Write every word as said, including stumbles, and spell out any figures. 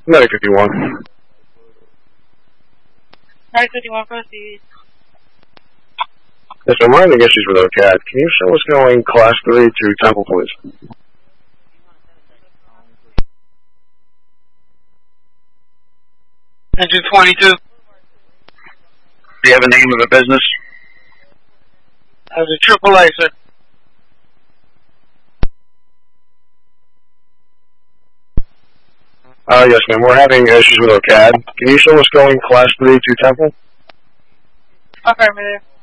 Medic fifty-one. Medic fifty-one, proceed. Yes, I'm having issues with our C A D. Can you show us going class three to Temple, please? Engine twenty-two. Do you have a name of a business? As a triple A, sir. Uh, yes, ma'am. We're having issues with our C A D. Can you show us going class three to Temple? Affirmative.